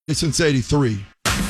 Since 83.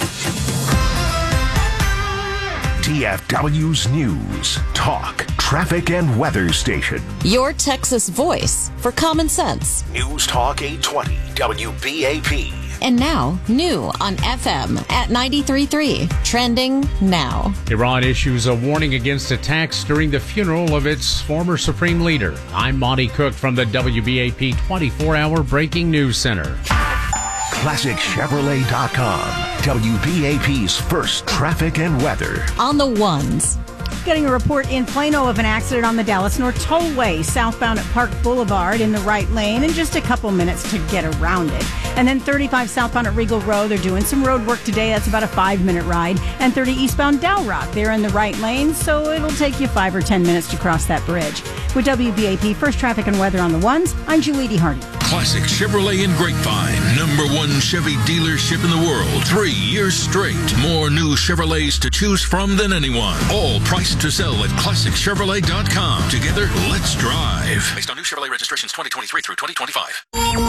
DFW's News, Talk, Traffic, and Weather Station. Your Texas voice for common sense. News Talk 820, WBAP. And now, new on FM at 93.3. Trending now. Iran issues a warning against attacks during the funeral of its former supreme leader. I'm Monty Cook from the WBAP 24-hour Breaking News Center. ClassicChevrolet.com, WBAP's first traffic and weather. On the ones. Getting a report in Plano of an accident on the Dallas North Tollway, southbound at Park Boulevard in the right lane, and just a couple minutes to get around it. And then 35 southbound at Regal Road, they're doing some road work today. That's about a 5-minute ride. And 30 eastbound Dow Rock, they're in the right lane, so it'll take you 5 or 10 minutes to cross that bridge. With WBAP First Traffic and Weather on the ones, I'm Julie Hardy. Classic Chevrolet in Grapevine, #1 Chevy dealership in the world, 3 years straight. More new Chevrolets to choose from than anyone. All priced to sell at ClassicChevrolet.com. Together, let's drive. Based on new Chevrolet registrations 2023 through 2025.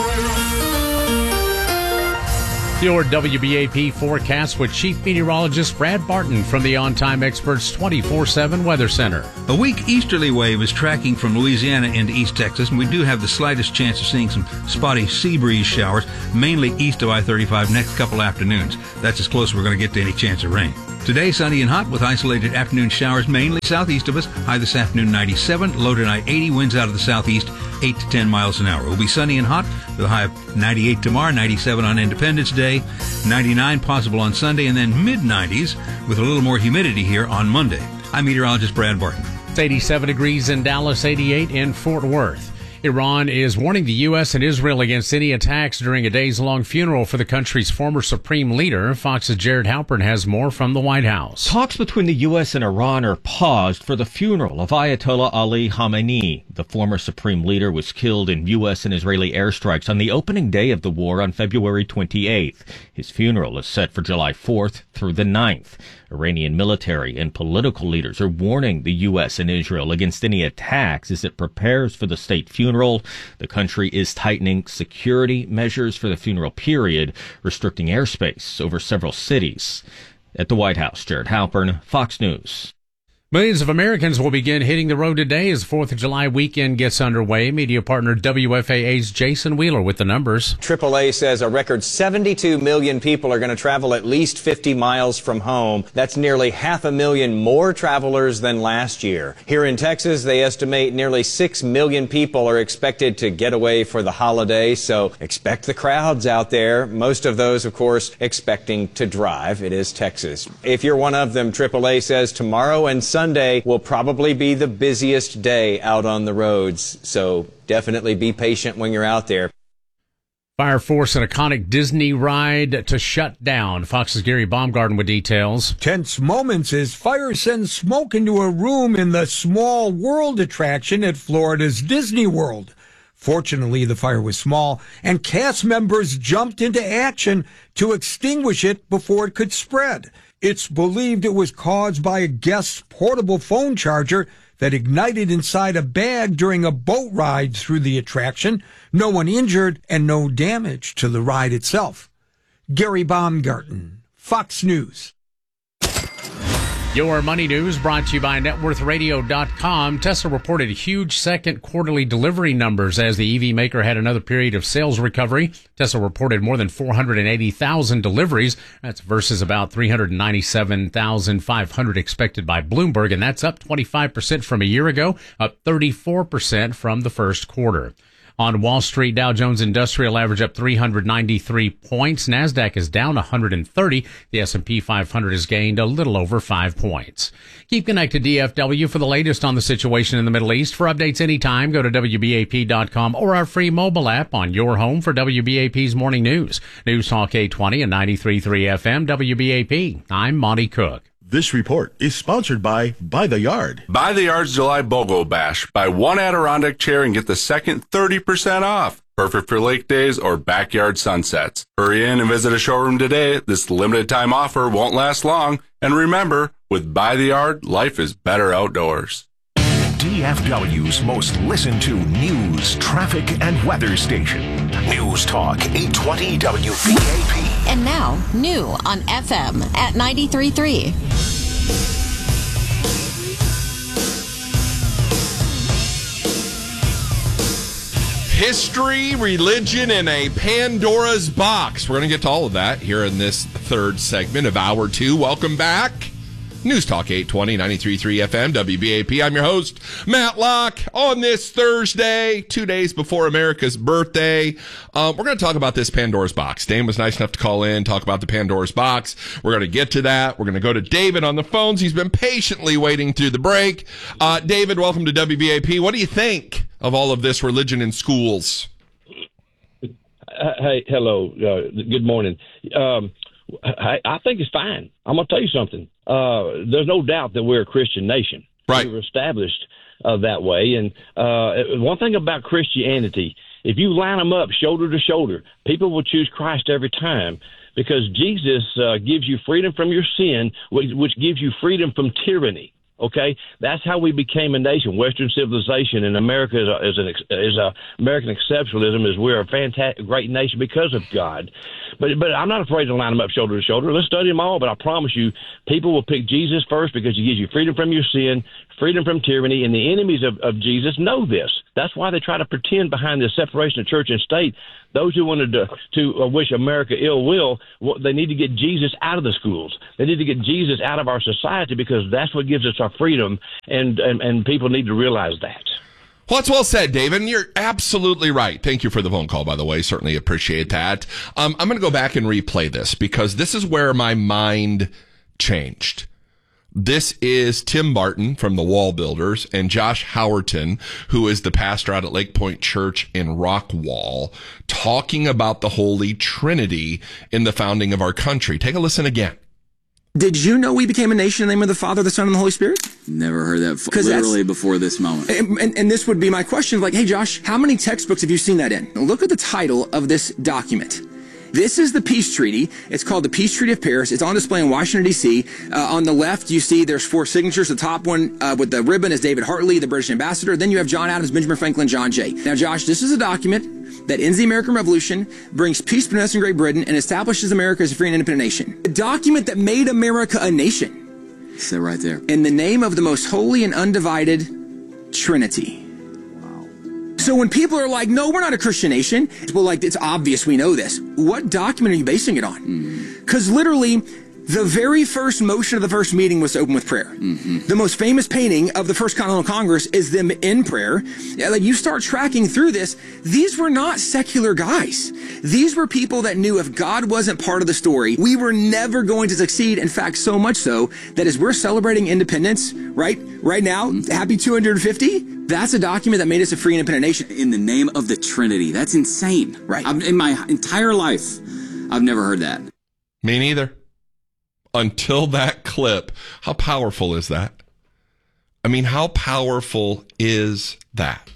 Your WBAP forecast with Chief Meteorologist Brad Barton from the On Time Experts 24/7 Weather Center. A weak easterly wave is tracking from Louisiana into East Texas, and we do have the slightest chance of seeing some spotty sea breeze showers, mainly east of I-35 next couple afternoons. That's as close as we're going to get to any chance of rain. Today, sunny and hot with isolated afternoon showers mainly southeast of us. High this afternoon 97, low tonight 80, winds out of the southeast 8 to 10 miles an hour. It will be sunny and hot with a high of 98 tomorrow, 97 on Independence Day, 99 possible on Sunday, and then mid-90s with a little more humidity here on Monday. I'm meteorologist Brad Barton. It's 87 degrees in Dallas, 88 in Fort Worth. Iran is warning the U.S. and Israel against any attacks during a days-long funeral for the country's former supreme leader. Fox's Jared Halpern has more from the White House. Talks between the U.S. and Iran are paused for the funeral of Ayatollah Ali Khamenei. The former supreme leader was killed in U.S. and Israeli airstrikes on the opening day of the war on February 28th. His funeral is set for July 4th through the 9th. Iranian military and political leaders are warning the U.S. and Israel against any attacks as it prepares for the state funeral. The country is tightening security measures for the funeral period, restricting airspace over several cities. At the White House, Jared Halpern, Fox News. Millions of Americans will begin hitting the road today as the 4th of July weekend gets underway. Media partner WFAA's Jason Wheeler with the numbers. AAA says a record 72 million people are going to travel at least 50 miles from home. That's nearly 500,000 more travelers than last year. Here in Texas, they estimate nearly 6 million people are expected to get away for the holiday, so expect the crowds out there. Most of those, of course, expecting to drive. It is Texas. If you're one of them, AAA says tomorrow and Sunday will probably be the busiest day out on the roads, so definitely be patient when you're out there. Fire force an iconic Disney ride to shut down. Fox's Gary Baumgarten with details. Tense moments as fire sends smoke into a room in the Small World attraction at Florida's Disney World. Fortunately, the fire was small, and cast members jumped into action to extinguish it before it could spread. It's believed it was caused by a guest's portable phone charger that ignited inside a bag during a boat ride through the attraction. No one injured and no damage to the ride itself. Gary Baumgarten, Fox News. Your money news brought to you by NetWorthRadio.com. Tesla reported huge second quarterly delivery numbers as the EV maker had another period of sales recovery. Tesla reported more than 480,000 deliveries. That's versus about 397,500 expected by Bloomberg, and that's up 25% from a year ago, up 34% from the first quarter. On Wall Street, Dow Jones Industrial average up 393 points. NASDAQ is down 130. The S&P 500 has gained a little over 5 points. Keep connected to DFW for the latest on the situation in the Middle East. For updates anytime, go to WBAP.com or our free mobile app on your home for WBAP's Morning News. News Talk 820 and 93.3 FM WBAP. I'm Monty Cook. This report is sponsored by The Yard. Buy The Yard's July BOGO Bash. Buy one Adirondack chair and get the second 30% off. Perfect for lake days or backyard sunsets. Hurry in and visit a showroom today. This limited time offer won't last long. And remember, with Buy The Yard, life is better outdoors. DFW's most listened to news, traffic, and weather station. News Talk 820 WBAP. And now, new on FM at 93.3. History, religion, and a Pandora's box. We're going to get to all of that here in this third segment of Hour 2. Welcome back. News Talk 820, 93.3 FM, WBAP. I'm your host, Matt Locke. On this Thursday, 2 days before America's birthday, we're going to talk about this Pandora's box. Dane was nice enough to call in, talk about the Pandora's box. We're going to get to that. We're going to go to David on the phones. He's been patiently waiting through the break. David, welcome to WBAP. What do you think of all of this religion in schools? Hey, hello. Good morning. I think it's fine. I'm going to tell you something. There's no doubt that we're a Christian nation. Right. We were established that way. And one thing about Christianity, if you line them up shoulder to shoulder, people will choose Christ every time because Jesus gives you freedom from your sin, which gives you freedom from tyranny. Okay, that's how we became a nation. Western civilization in America is American exceptionalism. Is we're a fantastic, great nation because of God. But I'm not afraid to line them up shoulder to shoulder. Let's study them all. But I promise you, people will pick Jesus first because he gives you freedom from your sin, freedom from tyranny, and the enemies of Jesus know this. That's why they try to pretend behind the separation of church and state. Those who wanted to wish America ill will, they need to get Jesus out of the schools. They need to get Jesus out of our society because that's what gives us our freedom, and people need to realize that. Well, that's well said, David. And you're absolutely right. Thank you for the phone call, by the way. Certainly appreciate that. I'm going to go back and replay this because this is where my mind changed. This is Tim Barton from the Wall Builders and Josh Howerton, who is the pastor out at Lake Point Church in Rockwall, talking about the Holy Trinity in the founding of our country. Take a listen again. Did you know we became a nation in the name of the Father, the Son, and the Holy Spirit? Never heard that literally before this moment. And this would be my question, like, hey, Josh, how many textbooks have you seen that in? Look at the title of this document. This is the Peace Treaty. It's called the Peace Treaty of Paris. It's on display in Washington, D.C. On the left, you see there's 4 signatures. The top one with the ribbon is David Hartley, the British ambassador. Then you have John Adams, Benjamin Franklin, John Jay. Now, Josh, this is a document that ends the American Revolution, brings peace between us and Great Britain, and establishes America as a free and independent nation. A document that made America a nation. It's that right there. In the name of the most holy and undivided Trinity. So when people are like, no, we're not a Christian nation, well, like, it's obvious we know this. What document are you basing it on? Because literally, the very first motion of the first meeting was to open with prayer. The most famous painting of the First Continental Congress is them in prayer. Like, you start tracking through this, these were not secular guys. These were people that knew if God wasn't part of the story, we were never going to succeed. In fact, so much so that as we're celebrating independence, right now, happy 250, that's a document that made us a free and independent nation. In the name of the Trinity. That's insane. Right. In my entire life, I've never heard that. Me neither. Until that clip. How powerful is that? I mean, how powerful is that?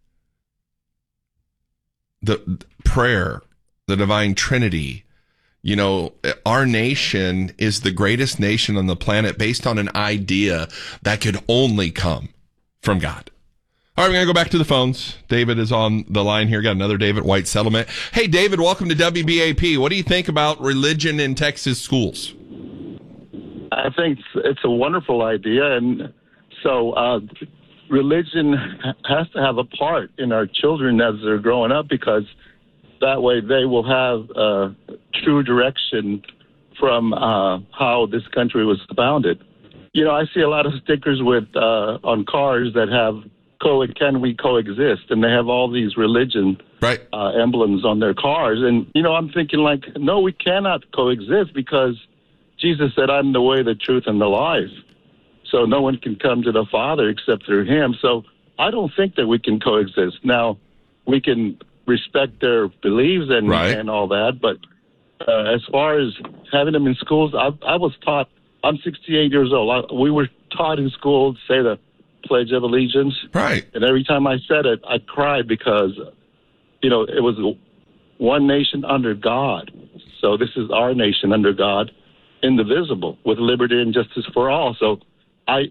The prayer, the divine Trinity. You know, our nation is the greatest nation on the planet based on an idea that could only come from God. All right, we're going to go back to the phones. David is on the line here. Got another David, White Settlement. Hey, David, welcome to WBAP. What do you think about religion in Texas schools? I think it's a wonderful idea. And so religion has to have a part in our children as they're growing up because that way they will have true direction from how this country was founded. You know, I see a lot of stickers with on cars that have can we coexist? And they have all these religion emblems on their cars. And, you know, I'm thinking like, no, we cannot coexist because Jesus said, I'm the way, the truth, and the life. So no one can come to the Father except through him. So I don't think that we can coexist. Now, we can respect their beliefs and all that. But as far as having them in schools, I was taught, I'm 68 years old. We were taught in school to say the Pledge of Allegiance. Right. And every time I said it, I cried because, you know, it was one nation under God. So this is our nation under God, indivisible, with liberty and justice for all. So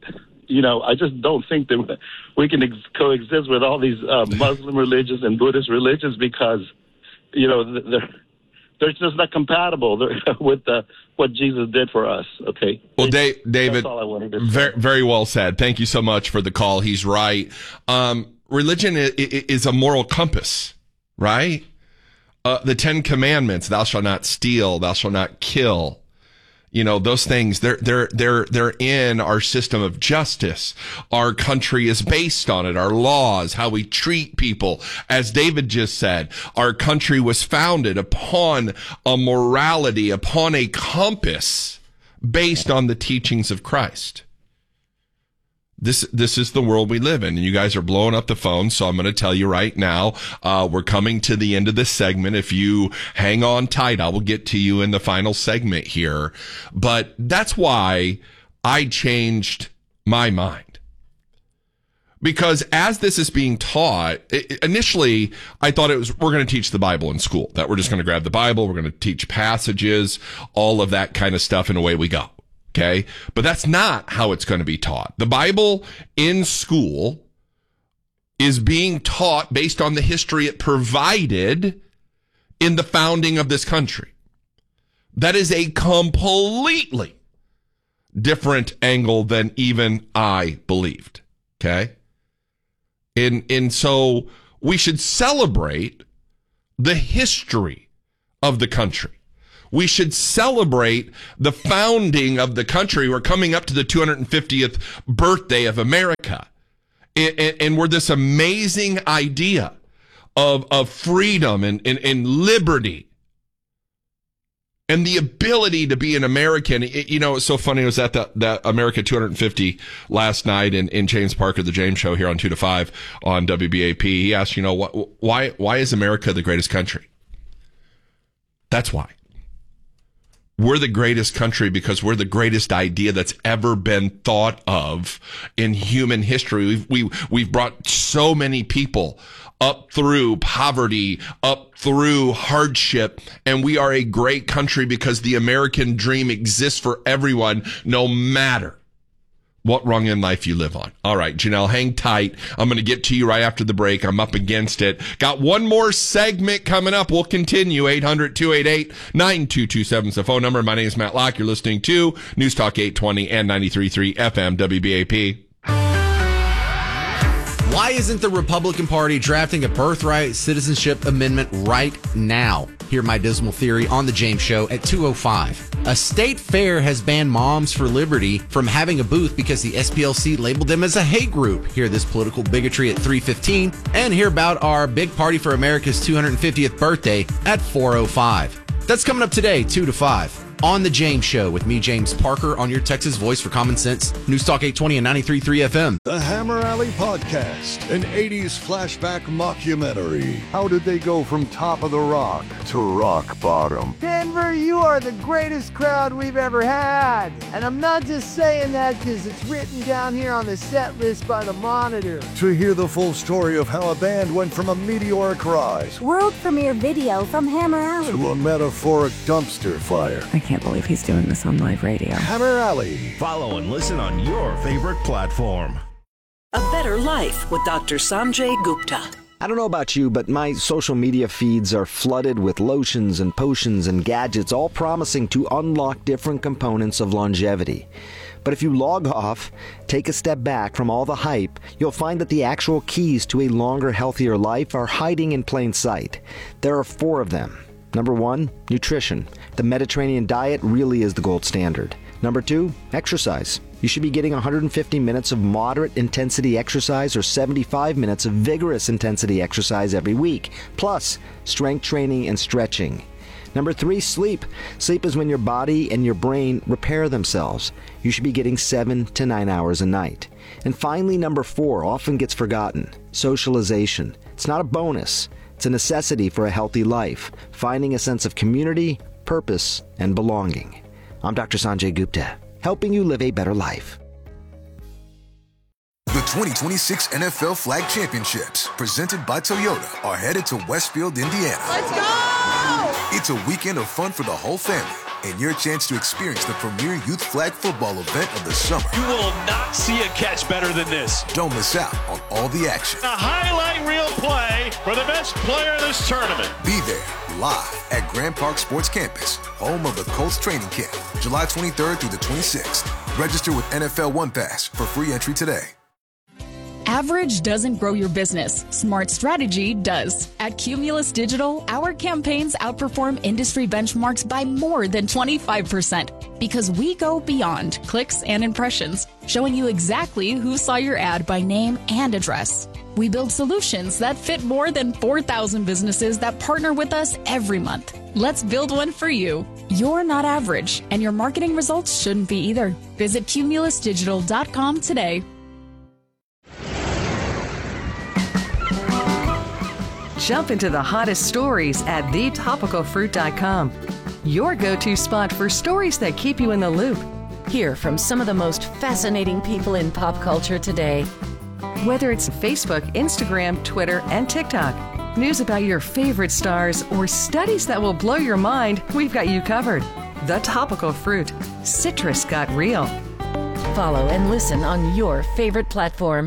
I just don't think that we can coexist with all these Muslim religions and Buddhist religions because, they're just not compatible with what Jesus did for us. Okay. Well, David, that's all I wanted to say. Very, very well said. Thank you so much for the call. He's right. Religion is a moral compass, right? The 10 Commandments: "Thou shalt not steal, thou shalt not kill." Those things, they're in our system of justice. Our country is based on it. Our laws, how we treat people. As David just said, our country was founded upon a morality, upon a compass based on the teachings of Christ. This is the world we live in, and you guys are blowing up the phone, so I'm going to tell you right now, we're coming to the end of this segment. If you hang on tight, I will get to you in the final segment here. But that's why I changed my mind. Because as this is being taught, initially I thought we're going to teach the Bible in school, that we're just going to grab the Bible, we're going to teach passages, all of that kind of stuff, and away we go. Okay, but that's not how it's going to be taught. The Bible in school is being taught based on the history it provided in the founding of this country. That is a completely different angle than even I believed. Okay, and so we should celebrate the history of the country. We should celebrate the founding of the country. We're coming up to the 250th birthday of America. And we're this amazing idea of freedom and liberty and the ability to be an American. It's so funny. I was at that America 250 last night in James Parker, the James Show here on 2 to 5 on WBAP. He asked, why is America the greatest country? That's why. We're the greatest country because we're the greatest idea that's ever been thought of in human history. We've brought so many people up through poverty, up through hardship, and we are a great country because the American dream exists for everyone, no matter what rung in life you live on. All right, Janelle, hang tight. I'm going to get to you right after the break. I'm up against it. Got one more segment coming up. We'll continue. 800-288-9227 is the phone number. My name is Matt Locke. You're listening to News Talk 820 and 93.3 FM WBAP. Why isn't the Republican Party drafting a birthright citizenship amendment right now? Hear my dismal theory on The James Show at 2:05. A state fair has banned Moms for Liberty from having a booth because the SPLC labeled them as a hate group. Hear this political bigotry at 3:15 and hear about our big party for America's 250th birthday at 4:05. That's coming up today, 2 to 5. On The James Show with me, James Parker, on your Texas voice for common sense. News Talk 820 and 93.3 FM. The Hammer Alley Podcast, an 80s flashback mockumentary. How did they go from top of the rock to rock bottom? Denver, you are the greatest crowd we've ever had. And I'm not just saying that because it's written down here on the set list by the Monitor. To hear the full story of how a band went from a meteoric rise, world premiere video from Hammer Alley, to a metaphoric dumpster fire. I can't believe he's doing this on live radio. Hammer Alley. Follow and listen on your favorite platform. A Better Life with Dr. Sanjay Gupta. I don't know about you, but my social media feeds are flooded with lotions and potions and gadgets, all promising to unlock different components of longevity. But if you log off, take a step back from all the hype, you'll find that the actual keys to a longer, healthier life are hiding in plain sight. There are 4 of them. Number 1, nutrition. The Mediterranean diet really is the gold standard. Number 2, exercise. You should be getting 150 minutes of moderate intensity exercise or 75 minutes of vigorous intensity exercise every week, plus strength training and stretching. Number 3, sleep. Sleep is when your body and your brain repair themselves. You should be getting 7 to 9 hours a night. And finally, number 4 often gets forgotten. Socialization. It's not a bonus. It's a necessity for a healthy life, finding a sense of community, purpose, and belonging. I'm Dr. Sanjay Gupta, helping you live a better life. The 2026 NFL Flag Championships, presented by Toyota, are headed to Westfield, Indiana. Let's go! It's a weekend of fun for the whole family. and your chance to experience the premier youth flag football event of the summer. You will not see a catch better than this. Don't miss out on all the action. A highlight reel play for the best player of this tournament. Be there live at Grand Park Sports Campus, home of the Colts training camp, July 23rd through the 26th. Register with NFL One Pass for free entry today. Average doesn't grow your business. Smart strategy does. At Cumulus Digital, our campaigns outperform industry benchmarks by more than 25% because we go beyond clicks and impressions, showing you exactly who saw your ad by name and address. We build solutions that fit more than 4,000 businesses that partner with us every month. Let's build one for you. You're not average, and your marketing results shouldn't be either. Visit cumulusdigital.com today. Jump into the hottest stories at thetopicalfruit.com. Your go-to spot for stories that keep you in the loop. Hear from some of the most fascinating people in pop culture today. Whether it's Facebook, Instagram, Twitter, and TikTok, news about your favorite stars, or studies that will blow your mind, we've got you covered. The Topical Fruit. Citrus got real. Follow and listen on your favorite platform.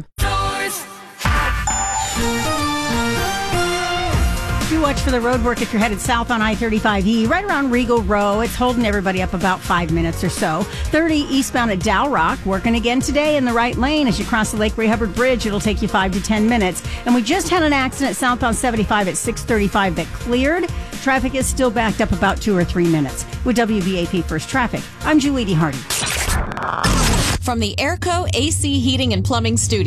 Do watch for the road work if you're headed south on I-35E, right around Regal Row. It's holding everybody up about 5 minutes or so. 30 eastbound at Dow Rock, working again today in the right lane. As you cross the Lake Ray Hubbard Bridge, it'll take you 5 to 10 minutes. And we just had an accident southbound 75 at 635 that cleared. Traffic is still backed up about 2 or 3 minutes. With WBAP First Traffic, I'm Julie D. Hardy. From the Airco AC Heating and Plumbing Studio.